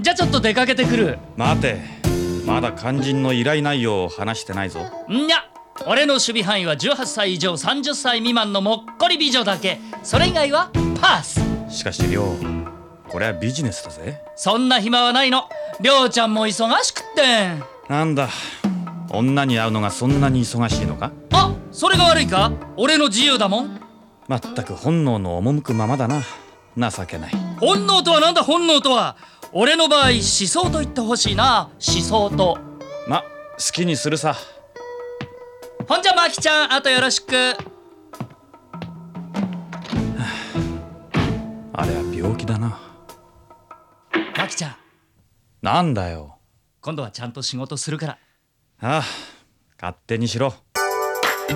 じゃあちょっと出かけてくる。 待て、まだ肝心の依頼内容を話してないぞ。 んにゃ、俺の守備範囲は18歳以上30歳未満のもっこり美女だけ。それ以外はパス。 しかし亮、これはビジネスだぜ。 そんな暇はないの。りょうちゃんも忙しくって。 なんだ、女に会うのがそんなに忙しいのか。 あ、それが悪いか。俺の自由だもん。 まったく本能の赴くままだな。情けない。 本能とはなんだ。本能とは俺の場合思想と言ってほしいな。思想と。 ま、好きにするさ。 ほんじゃマキちゃん、あとよろしく。 あれは病気だな。 マキちゃん、 なんだよ。 今度はちゃんと仕事するから。 ああ、勝手にしろ。